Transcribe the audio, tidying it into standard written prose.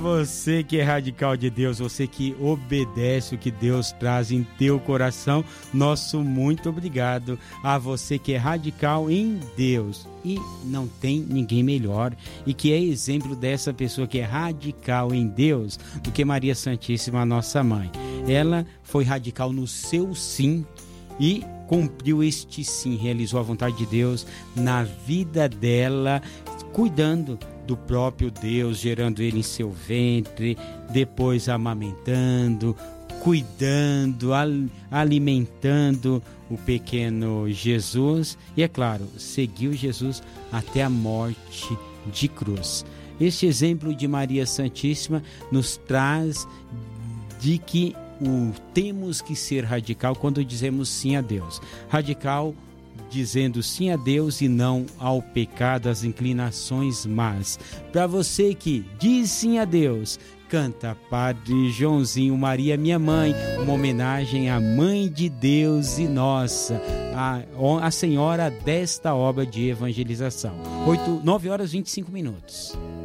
você que é radical de Deus, você que obedece o que Deus traz em teu coração, nosso muito obrigado. A você que é radical em Deus e não tem ninguém melhor e que é exemplo dessa pessoa que é radical em Deus do que Maria Santíssima, nossa mãe. Ela foi radical no seu sim e cumpriu este sim, realizou a vontade de Deus na vida dela, cuidando do próprio Deus, gerando ele em seu ventre, depois amamentando, cuidando, alimentando o pequeno Jesus e, é claro, seguiu Jesus até a morte de cruz. Este exemplo de Maria Santíssima nos traz de que temos que ser radical quando dizemos sim a Deus. Radical dizendo sim a Deus e não ao pecado, às inclinações más. Para você que diz sim a Deus, canta Padre Joãozinho, Maria minha mãe, uma homenagem à Mãe de Deus e nossa, a Senhora desta obra de evangelização. 9 horas e 25 minutos.